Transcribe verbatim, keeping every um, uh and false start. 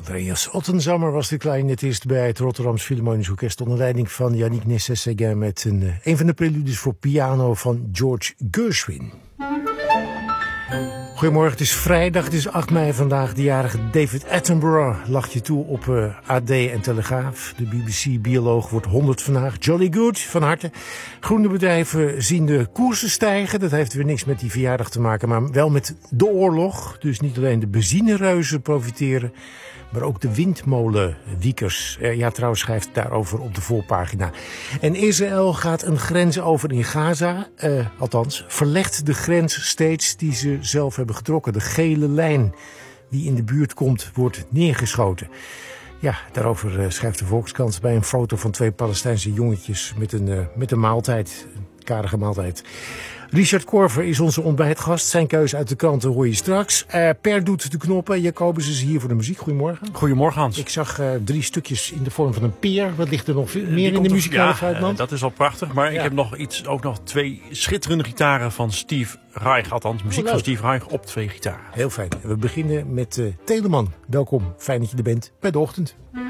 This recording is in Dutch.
Andreas Ottenzamer was de clarinetist bij het Rotterdams Philharmonisch Orkest onder leiding van Yannick Nécessé-Séguin met een, een van de preludes voor piano van George Gershwin. Goedemorgen, het is vrijdag, het is acht mei vandaag. De jarige David Attenborough lacht je toe op uh, A D en Telegraaf. De B B C-bioloog wordt honderd vandaag. Jolly good, van harte. Groene bedrijven zien de koersen stijgen. Dat heeft weer niks met die verjaardag te maken, maar wel met de oorlog. Dus niet alleen de benzinereuzen profiteren, maar ook de windmolenwiekers. Uh, ja, trouwens schrijft daarover op de voorpagina. En Israël gaat een grens over in Gaza. Uh, althans, verlegt de grens steeds die ze zelf hebben getrokken. De gele lijn die in de buurt komt, wordt neergeschoten. Ja, daarover uh, schrijft de Volkskrant bij een foto van twee Palestijnse jongetjes met een, uh, met een maaltijd. Een karige maaltijd. Richard Korver is onze ontbijtgast. Zijn keuze uit de kranten hoor je straks. Uh, Per doet de knoppen. Jacobus is hier voor de muziek. Goedemorgen. Goedemorgen, Hans. Ik zag uh, drie stukjes in de vorm van een peer. Wat ligt er nog meer Die in de muzikale fruitmand? Ja, dat is al prachtig. Maar ja. ik heb nog iets, ook nog twee schitterende gitaren van Steve Reich. Althans, muziek oh, van Steve Reich op twee gitaren. Heel fijn. We beginnen met uh, Telemann. Welkom. Fijn dat je er bent bij De Ochtend.